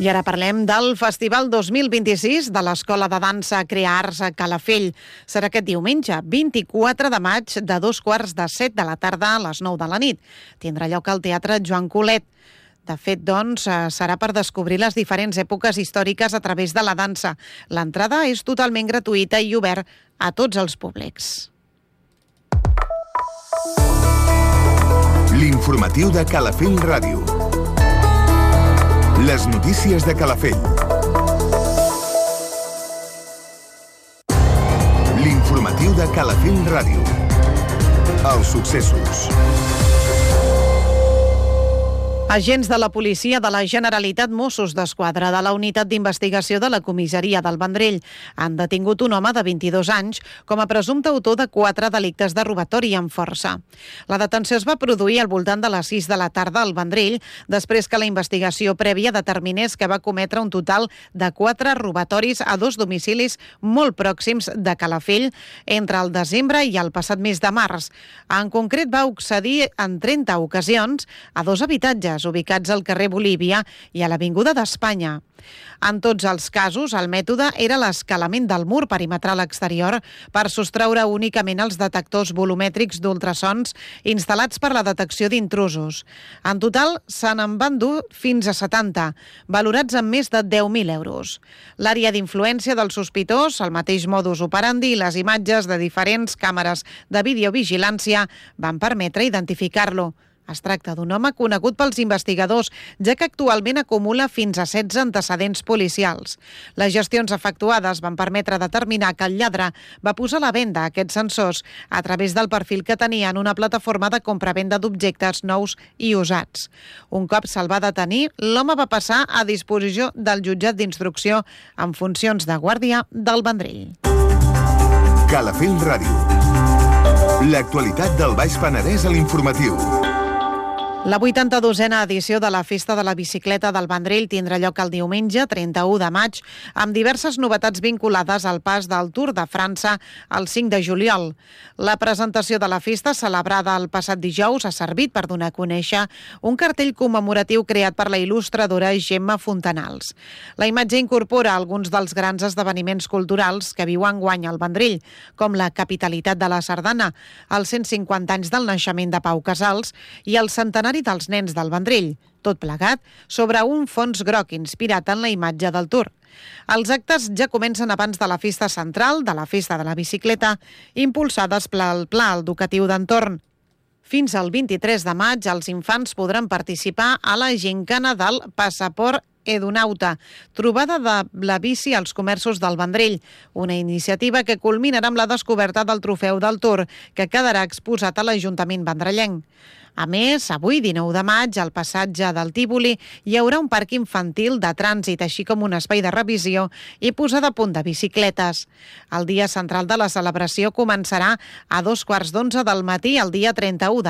I ara parlem del Festival 2026 de l'Escola de Dansa Crea Arts a Calafell. Serà aquest diumenge, 24 de maig, de 6:45 de la tarda a les 9 de la nit. Tindrà lloc al Teatre Joan Colet. De fet, doncs, serà per descobrir les diferents èpoques històriques a través de la dansa. L'entrada és totalment gratuïta i obert a tots els públics. L'informatiu de Calafell Ràdio. Les notícies de Calafell. L'informatiu de Calafell Ràdio. Els successos. Agents de la policia de la Generalitat, Mossos d'Esquadra de la Unitat d'Investigació de la Comissaria del Vendrell han detingut un home de 22 anys com a presumpte autor de 4 delictes de robatori amb força. La detenció es va produir al voltant de les 6 de la tarda al Vendrell, després que la investigació prèvia determinés que va cometre un total de 4 robatoris a 2 domicilis molt pròxims de Calafell entre el desembre i el passat mes de març. En concret, va accedir en 30 ocasions a 2 habitatges ubicats al carrer Bolívia i a l'Avinguda d'Espanya. En tots els casos, el mètode era l'escalament del mur perimetral exterior per sostreure únicament els detectors volumètrics d'ultrasons instal·lats per la detecció d'intrusos. En total, se n'en van dur fins a 70, valorats en més de 10.000 euros. L'àrea d'influència del sospitós, el mateix modus operandi i les imatges de diferents càmeres de videovigilància van permetre identificar-lo. Es tracta d'un home conegut pels investigadors, ja que actualment acumula fins a 16 antecedents policials. Les gestions efectuades van permetre determinar que el lladre va posar a la venda aquests sensors a través del perfil que tenia en una plataforma de compra-venda d'objectes nous i usats. Un cop se'l va detenir, l'home va passar a disposició del jutjat d'instrucció en funcions de guàrdia del Vendrell. Calafell Ràdio. L'actualitat del Baix Penedès a l'informatiu. La 82a edició de la Festa de la Bicicleta del Vendrell tindrà lloc el diumenge 31 de maig amb diverses novetats vinculades al pas del Tour de França el 5 de juliol. La presentació de la festa, celebrada el passat dijous, ha servit per donar a conèixer un cartell commemoratiu creat per la il·lustradora Gemma Fontanals. La imatge incorpora alguns dels grans esdeveniments culturals que viu enguany al Vendrell, com la capitalitat de la sardana, els 150 anys del naixement de Pau Casals i el centenari dels nens del Vendrell, tot plegat sobre un fons groc inspirat en la imatge del Tour. Els actes ja comencen abans de la festa central de la Festa de la Bicicleta, impulsades pel Pla Educatiu d'Entorn. Fins al 23 de maig, els infants podran participar a la gincana del Passaport Edunauta, trobada de la bici als comerços del Vendrell, una iniciativa que culminarà amb la descoberta del trofeu del Tour, que quedarà exposat a l'Ajuntament vendrellenc. A més, avui, 19 de maig, al passatge del Tívoli, hi haurà un parc infantil de trànsit, així com un espai de revisió i posada a punt de bicicletes. El dia central de la celebració començarà a 11:15 del matí, el dia 31 de